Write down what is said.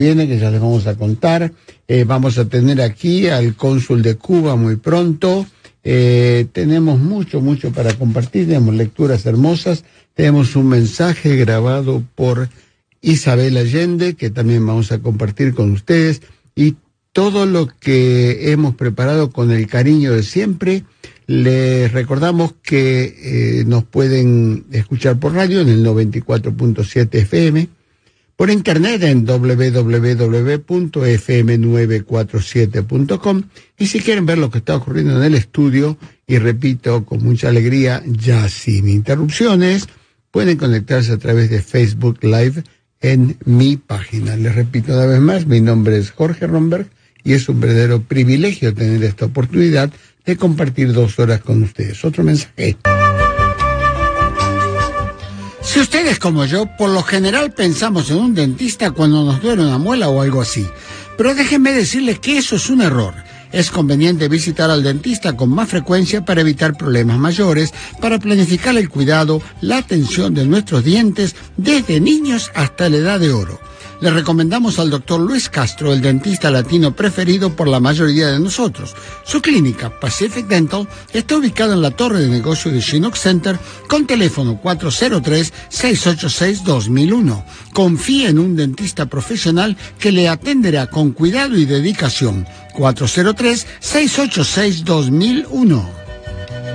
viene, que ya les vamos a contar. Vamos a tener aquí al cónsul de Cuba muy pronto. Tenemos mucho para compartir, tenemos lecturas hermosas, tenemos un mensaje grabado por Isabel Allende, que también vamos a compartir con ustedes, y todo lo que hemos preparado con el cariño de siempre. Les recordamos que nos pueden escuchar por radio en el 94.7 FM, por internet en www.fm947.com, y si quieren ver lo que está ocurriendo en el estudio, y repito, con mucha alegría, ya sin interrupciones, pueden conectarse a través de Facebook Live en mi página. Les repito una vez más, mi nombre es Jorge Romberg, y es un verdadero privilegio tener esta oportunidad de compartir 2 horas con ustedes. Otro mensaje. Si ustedes como yo, por lo general pensamos en un dentista cuando nos duele una muela o algo así. Pero déjenme decirles que eso es un error. Es conveniente visitar al dentista con más frecuencia para evitar problemas mayores, para planificar el cuidado, la atención de nuestros dientes desde niños hasta la edad de oro. Le recomendamos al doctor Luis Castro, el dentista latino preferido por la mayoría de nosotros. Su clínica, Pacific Dental, está ubicada en la torre de negocio de Chinook Center con teléfono 403-686-2001. Confíe en un dentista profesional que le atenderá con cuidado y dedicación. 403-686-2001.